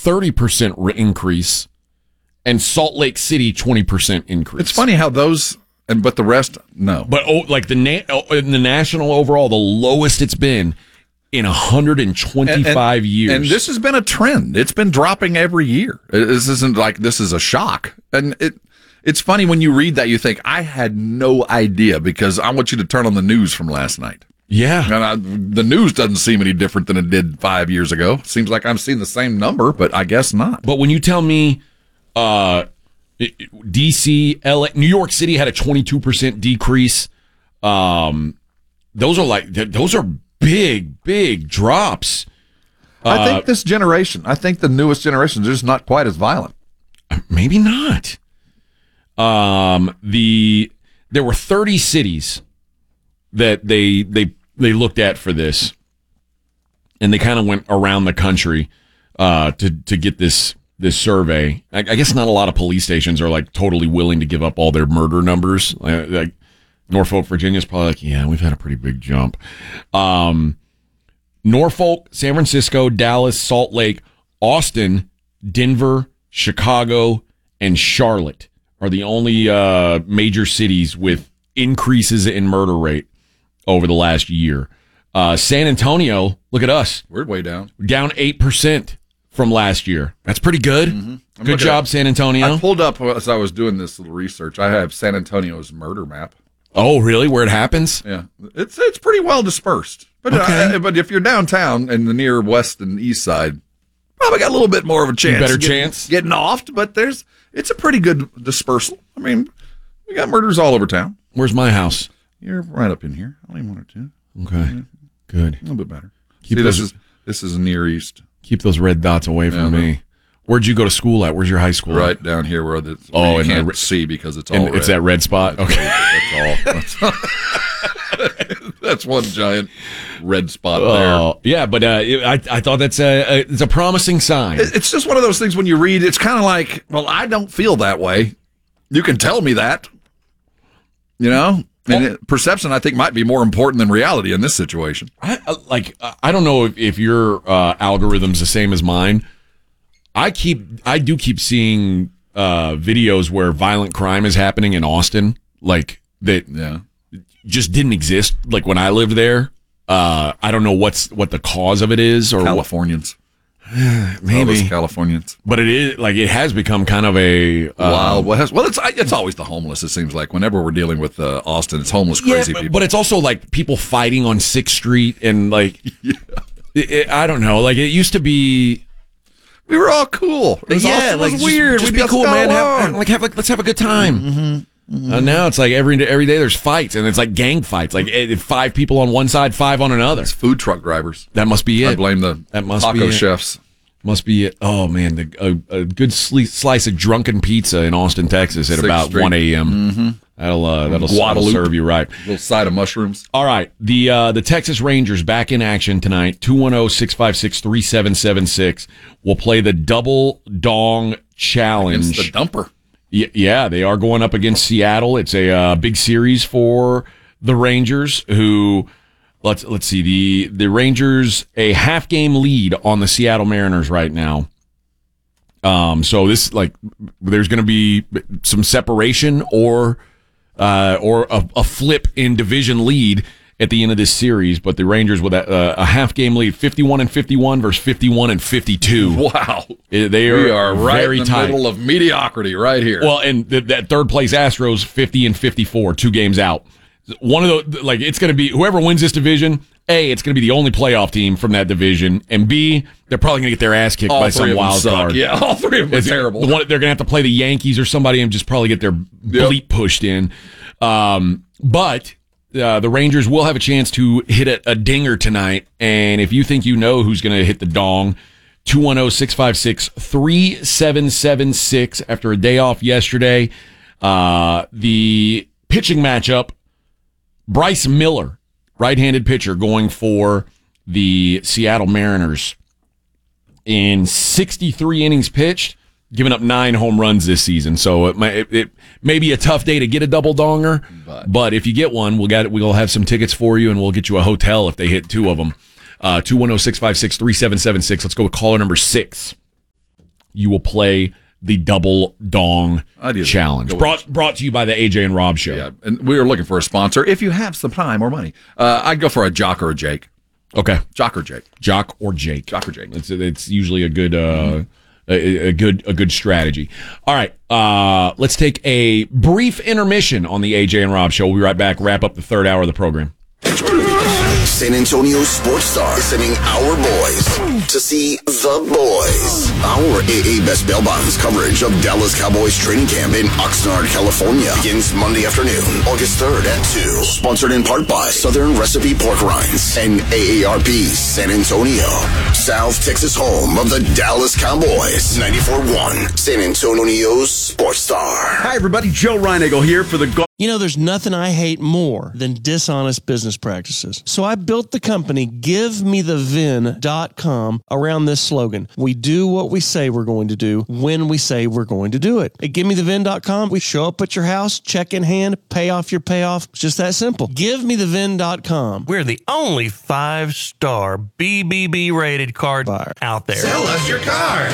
30% increase, and Salt Lake City 20% increase. It's funny how those, but the rest, no. But in the national overall, the lowest it's been in 125 years. And this has been a trend. It's been dropping every year. This isn't like this is a shock. And it's funny when you read that, you think, I had no idea, because I want you to turn on the news from last night. Yeah. And the news doesn't seem any different than it did 5 years ago. Seems like I'm seeing the same number, but I guess not. But when you tell me D.C., L.A., New York City had a 22% decrease, those are big drops. I think this generation, the newest generation, is just not quite as violent. Maybe not. There were 30 cities that they looked at for this, and they kind of went around the country to get this survey. I guess not a lot of police stations are like totally willing to give up all their murder numbers. Like Norfolk, Virginia is probably like, yeah, we've had a pretty big jump. Norfolk, San Francisco, Dallas, Salt Lake, Austin, Denver, Chicago, and Charlotte are the only major cities with increases in murder rate over the last year. San Antonio, look at us. We're way down. Down 8% from last year. That's pretty good. Mm-hmm. Good job, San Antonio. I pulled up, as I was doing this little research, I have San Antonio's murder map. Oh, really? Where it happens? Yeah. It's pretty well dispersed. But okay. But if you're downtown and the near west and east side, probably got a little bit more of a chance. Better chance? Getting offed, but it's a pretty good dispersal. I mean, we got murders all over town. Where's my house? You're right up in here. Only one or two. Okay. Good. A little bit better. This is near east. Keep those red dots away from me. Where'd you go to school at? Where's your high school? Right at? Down here where you can't see because it's all red. It's that red spot? Okay. That's all. That's one giant red spot there. Yeah, but I thought it's a promising sign. It's just one of those things when you read, it's kind of like, well, I don't feel that way. You can tell me that. You know? And perception, I think, might be more important than reality in this situation. I don't know if your algorithm's the same as mine. I do keep seeing videos where violent crime is happening in Austin, like that just didn't exist. Like when I lived there, I don't know what the cause of it is, or Californians. Maybe Californians, but it has become kind of a Wild West. Well, it's always the homeless. It seems like whenever we're dealing with Austin, it's homeless, crazy people. But it's also like people fighting on 6th Street and like I don't know. Like it used to be. We were all cool. It was weird. Just We'd be cool, man. Let's have a good time. Mm-hmm. Now it's like every day there's fights, and it's like gang fights. Like 5 people on one side, 5 on another. It's food truck drivers. That must be it. I blame the taco chefs. Must be it. Oh man, a good slice of drunken pizza in Austin, Texas, at about 1 a.m. Mm-hmm. That'll serve you right. A little side of mushrooms. All right, the Texas Rangers back in action tonight. 210-656-3776. We'll play the Double Dong Challenge. Against the dumper. Yeah, they are going up against Seattle. It's a big series for the Rangers, who, let's see, the Rangers, a half-game lead on the Seattle Mariners right now. So this, there's going to be some separation or a flip in division lead at the end of this series, but the Rangers with a half-game lead, 51-51 versus 51-52. Wow. We are right very in the tight. middle of mediocrity right here. Well, and that third-place Astros, 50-54, 2 games out. One of the, it's going to be, whoever wins this division, A, it's going to be the only playoff team from that division, and B, they're probably going to get their ass kicked by some wild card. Yeah, all 3 of them are terrible. They're going to have to play the Yankees or somebody and just probably get their bleep pushed in. But the Rangers will have a chance to hit a dinger tonight, and if you think you know who's going to hit the dong, 210-656-3776 after a day off yesterday. The pitching matchup, Bryce Miller, right-handed pitcher, going for the Seattle Mariners. In 63 innings pitched, giving up 9 home runs this season. So it may be a tough day to get a double donger, but if you get one, we'll have some tickets for you, and we'll get you a hotel if they hit 2 of them. 210-656-3776. Let's go with caller number 6. you will play the Double Dong Challenge. Go Brought to you by the AJ and Rob Show. Yeah, and we are looking for a sponsor. If you have some time or money, I'd go for a Jock or a Jake. Okay. Jock or Jake. Jock or Jake. Jock or Jake. It's usually a good a good strategy. All right, let's take a brief intermission on the AJ and Rob Show. We'll be right back. Wrap up the third hour of the program. San Antonio Sports Star is sending our boys to see the boys. Our AA Best Bail Bonds coverage of Dallas Cowboys training camp in Oxnard, California begins Monday afternoon, August 3rd at 2. Sponsored in part by Southern Recipe Pork Rinds and AARP San Antonio. South Texas home of the Dallas Cowboys. 94.1 San Antonio Sports Star. Hi everybody, Joe Reinagle here for the You know, there's nothing I hate more than dishonest business practices. So I built the company GiveMeTheVin.com around this slogan. We do what we say we're going to do when we say we're going to do it. At GiveMeTheVin.com, we show up at your house, check in hand, pay off your payoff. It's just that simple. GiveMeTheVin.com. We're the only 5-star BBB rated card buyer out there. Sell us your car.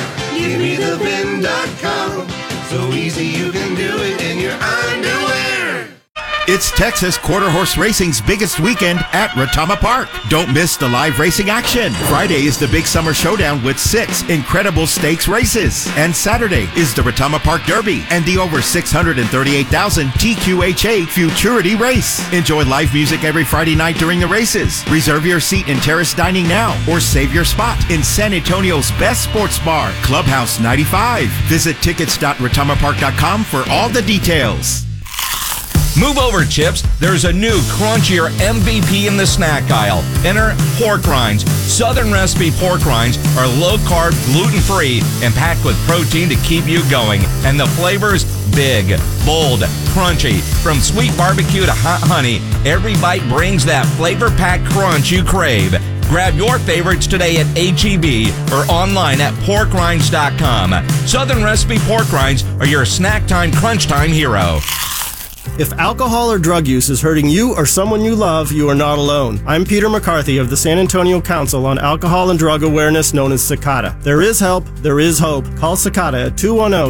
GiveMeTheVin.com. So easy you can do it in your underwear. It's Texas Quarter Horse Racing's biggest weekend at Retama Park. Don't miss the live racing action. Friday is the Big Summer Showdown with 6 incredible stakes races. And Saturday is the Retama Park Derby and the over 638,000 TQHA Futurity Race. Enjoy live music every Friday night during the races. Reserve your seat in terrace dining now or save your spot in San Antonio's best sports bar, Clubhouse 95. Visit tickets.retamapark.com for all the details. Move over, Chips. There's a new crunchier MVP in the snack aisle. Enter pork rinds. Southern recipe pork rinds are low-carb, gluten-free, and packed with protein to keep you going. And the flavors, big, bold, crunchy. From sweet barbecue to hot honey, every bite brings that flavor-packed crunch you crave. Grab your favorites today at H-E-B or online at porkrinds.com. Southern recipe pork rinds are your snack time, crunch time hero. If alcohol or drug use is hurting you or someone you love, you are not alone. I'm Peter McCarthy of the San Antonio Council on Alcohol and Drug Awareness, known as CICADA. There is help, there is hope. Call CICADA at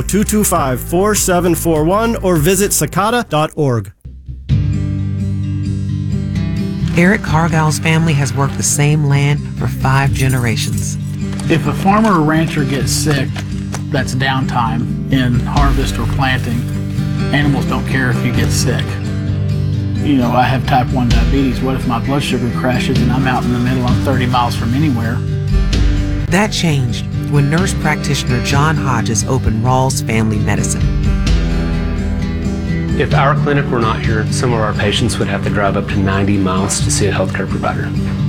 210-225-4741 or visit cicada.org. Eric Cargill's family has worked the same land for 5 generations. If a farmer or rancher gets sick, that's downtime in harvest or planting. Animals don't care if you get sick. You know, I have type 1 diabetes. What if my blood sugar crashes and I'm out in the middle, I'm 30 miles from anywhere? That changed when nurse practitioner John Hodges opened Rawls Family Medicine. If our clinic were not here, some of our patients would have to drive up to 90 miles to see a healthcare provider.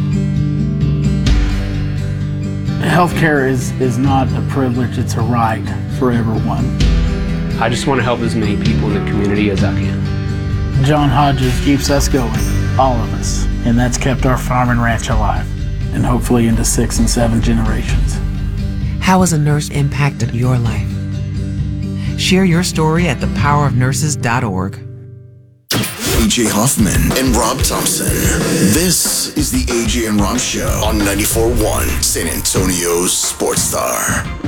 Healthcare is not a privilege, it's a right for everyone. I just want to help as many people in the community as I can. John Hodges keeps us going, all of us, and that's kept our farm and ranch alive, and hopefully into 6 and 7 generations. How has a nurse impacted your life? Share your story at thepowerofnurses.org. AJ Hoffman and Rob Thompson. This is the AJ and Rob Show on 94.1 San Antonio Sports Star.